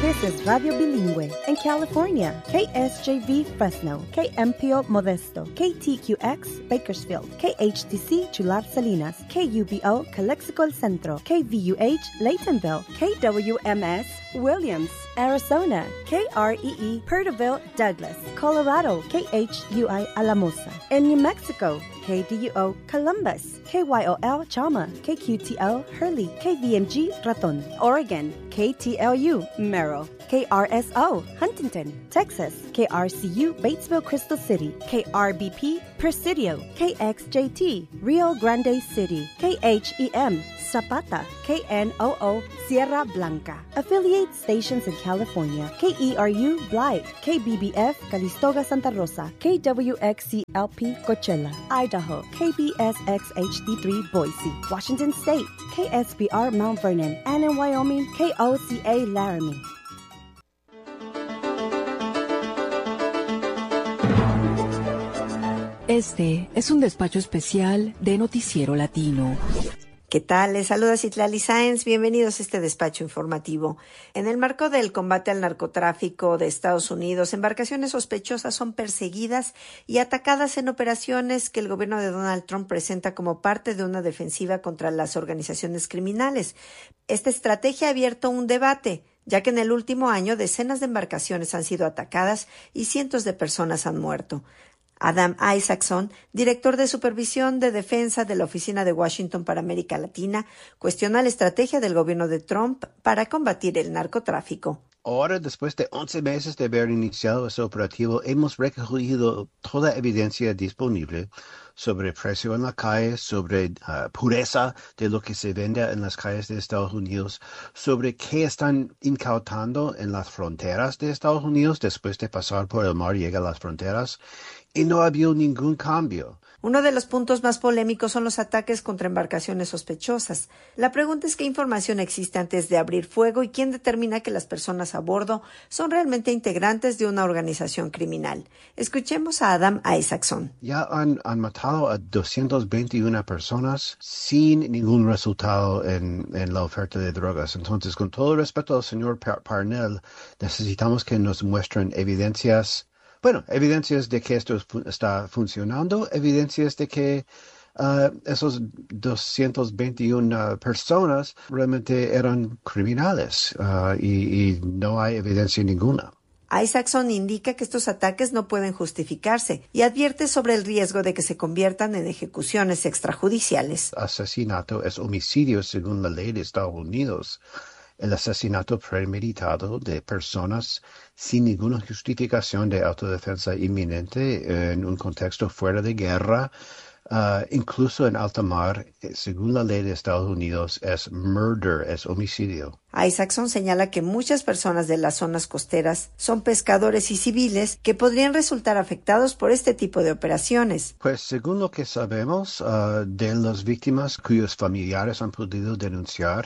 This is Radio Bilingüe in California. KSJV Fresno, KMPO Modesto, KTQX Bakersfield, KHTC Chular Salinas, KUBO Calexico El Centro, KVUH Laytonville, KWMS Williams, Arizona, KREE Perterville Douglas, Colorado, KHUI Alamosa. In New Mexico, KDUO Columbus, KYOL Chama, KQTL Hurley, KVMG Raton. Oregon, KTLU Merrill, KRSO Huntington. Texas, KRCU Batesville Crystal City, KRBP Presidio, KXJT Rio Grande City, KHEM Zapata, KNOO Sierra Blanca. Affiliate stations in California, KERU Blythe, KBBF Calistoga Santa Rosa, KWXCLP Coachella, Idaho, KBSX HD3 Boise, Washington State, KSBR Mount Vernon, and in Wyoming, KOCA Laramie. Este es un despacho especial de Noticiero Latino. ¿Qué tal? Les saluda Citlali Sáenz. Bienvenidos a este despacho informativo. En el marco del combate al narcotráfico de Estados Unidos, embarcaciones sospechosas son perseguidas y atacadas en operaciones que el gobierno de Donald Trump presenta como parte de una defensiva contra las organizaciones criminales. Esta estrategia ha abierto un debate, ya que en el último año decenas de embarcaciones han sido atacadas y cientos de personas han muerto. Adam Isaacson, director de Supervisión de Defensa de la Oficina de Washington para América Latina, cuestiona la estrategia del gobierno de Trump para combatir el narcotráfico. Ahora, después de 11 meses de haber iniciado ese operativo, hemos recogido toda evidencia disponible sobre precio en la calle, sobre pureza de lo que se vende en las calles de Estados Unidos, sobre qué están incautando en las fronteras de Estados Unidos después de pasar por el mar, llega a las fronteras, y no ha habido ningún cambio. Uno de los puntos más polémicos son los ataques contra embarcaciones sospechosas. La pregunta es qué información existe antes de abrir fuego y quién determina que las personas a bordo son realmente integrantes de una organización criminal. Escuchemos a Adam Isaacson. Ya han matado a 221 personas sin ningún resultado en la oferta de drogas. Entonces, con todo el respeto al señor Parnell, necesitamos que nos muestren evidencias de que esto está funcionando, evidencias de que esos 221 personas realmente eran criminales y no hay evidencia ninguna. Isaacson indica que estos ataques no pueden justificarse y advierte sobre el riesgo de que se conviertan en ejecuciones extrajudiciales. Asesinato es homicidio según la ley de Estados Unidos. El asesinato premeditado de personas sin ninguna justificación de autodefensa inminente en un contexto fuera de guerra, incluso en alta mar, según la ley de Estados Unidos, es murder, es homicidio. Isaacson señala que muchas personas de las zonas costeras son pescadores y civiles que podrían resultar afectados por este tipo de operaciones. Pues según lo que sabemos de las víctimas cuyos familiares han podido denunciar,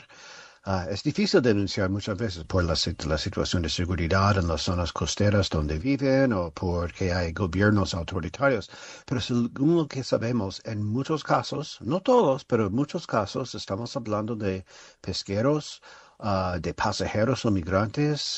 es difícil denunciar muchas veces por la situación de seguridad en las zonas costeras donde viven o porque hay gobiernos autoritarios. Pero según lo que sabemos, en muchos casos, no todos, pero en muchos casos estamos hablando de pesqueros, de pasajeros o migrantes,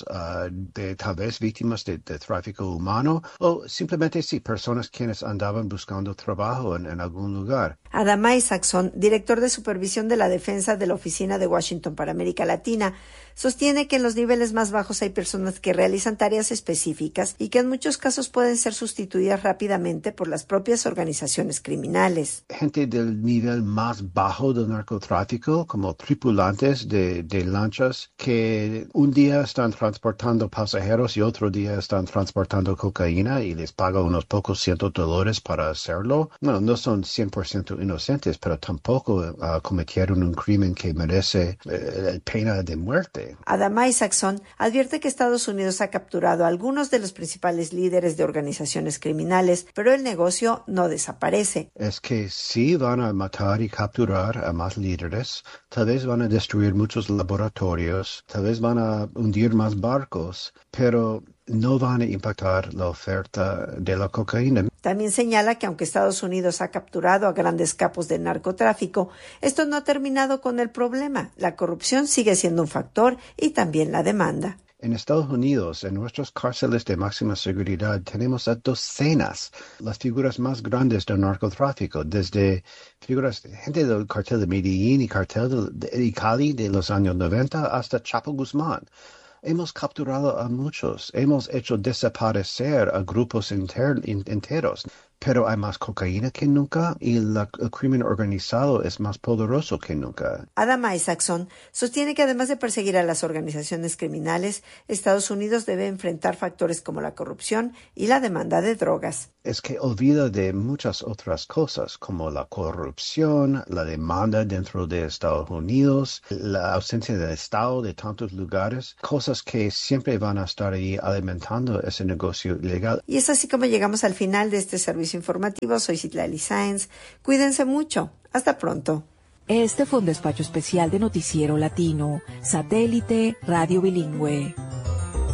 de tal vez víctimas de tráfico humano o simplemente personas quienes andaban buscando trabajo en algún lugar. Adam Isaacson, director de Supervisión de la Defensa de la Oficina de Washington para América Latina, sostiene que en los niveles más bajos hay personas que realizan tareas específicas y que en muchos casos pueden ser sustituidas rápidamente por las propias organizaciones criminales. Gente del nivel más bajo del narcotráfico, como tripulantes de lanchas que un día están transportando pasajeros y otro día están transportando cocaína y les pagan unos pocos $100 para hacerlo. Bueno, no son 100% inocentes, pero tampoco cometieron un crimen que merece pena de muerte. Adam Isaacson advierte que Estados Unidos ha capturado a algunos de los principales líderes de organizaciones criminales, pero el negocio no desaparece. Es que sí van a matar y capturar a más líderes, tal vez van a destruir muchos laboratorios, tal vez van a hundir más barcos, pero no van a impactar la oferta de la cocaína. También señala que aunque Estados Unidos ha capturado a grandes capos del narcotráfico, esto no ha terminado con el problema. La corrupción sigue siendo un factor y también la demanda. En Estados Unidos, en nuestras cárceles de máxima seguridad, tenemos a docenas las figuras más grandes del narcotráfico, desde gente del cartel de Medellín y cartel de Cali de los años 90 hasta Chapo Guzmán. Hemos capturado a muchos, hemos hecho desaparecer a grupos enteros, pero hay más cocaína que nunca y el crimen organizado es más poderoso que nunca. Adam Isaacson sostiene que además de perseguir a las organizaciones criminales, Estados Unidos debe enfrentar factores como la corrupción y la demanda de drogas. Es que olvida de muchas otras cosas, como la corrupción, la demanda dentro de Estados Unidos, la ausencia del Estado de tantos lugares, cosas que siempre van a estar ahí alimentando ese negocio ilegal. Y es así como llegamos al final de este servicio informativo. Soy Citlali Sáenz. Cuídense mucho. Hasta pronto. Este fue un despacho especial de Noticiero Latino, Satélite Radio Bilingüe.